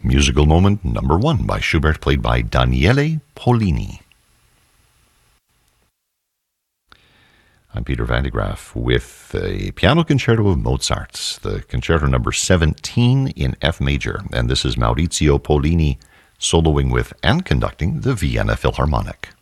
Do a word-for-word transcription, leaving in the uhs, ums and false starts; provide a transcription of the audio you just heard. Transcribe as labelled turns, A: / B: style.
A: Musical Moment number one by Schubert, played by Daniele Pollini. I'm Peter Van de Graaff with a piano concerto of Mozart's, the concerto number seventeen in F major, and this is Maurizio Pollini soloing with and conducting the Vienna Philharmonic.